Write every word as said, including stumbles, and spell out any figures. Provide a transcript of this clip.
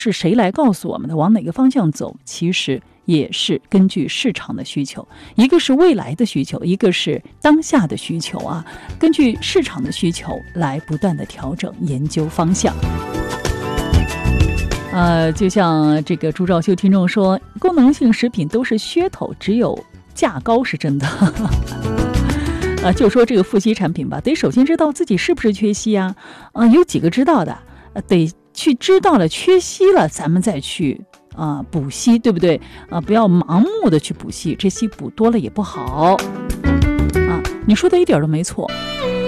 是谁来告诉我们的，往哪个方向走，其实也是根据市场的需求，一个是未来的需求，一个是当下的需求啊，根据市场的需求来不断的调整研究方向。呃，就像这个朱兆修听众说，功能性食品都是噱头，只有价高是真的。啊，就说这个富硒产品吧，得首先知道自己是不是缺硒啊，啊，有几个知道的，呃，得去知道了缺硒了，咱们再去啊补硒，对不对？啊，不要盲目的去补硒，这硒补多了也不好。啊，你说的一点都没错。